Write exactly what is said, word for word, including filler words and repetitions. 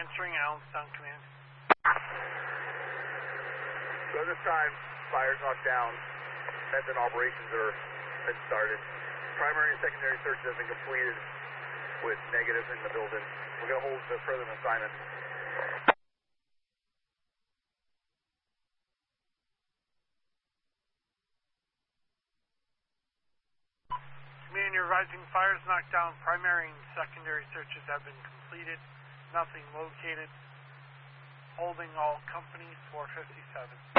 Answering Allenstown Command. So at this time, fire's knocked down, and then operations are been started. Primary and secondary searches have been completed with negatives in the building. We're going to hold the further assignment. Command, your rising fires knocked down. Primary and secondary searches have been completed. Nothing located. Holding all companies four fifty-seven.